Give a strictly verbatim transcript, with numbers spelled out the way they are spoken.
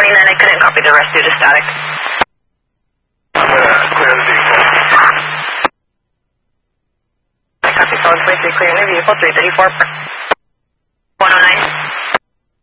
nine, I couldn't copy the rest due to static. I'm going to clear the vehicle. I copy solid forty-three, clearing the vehicle, three thirty-four. one oh nine.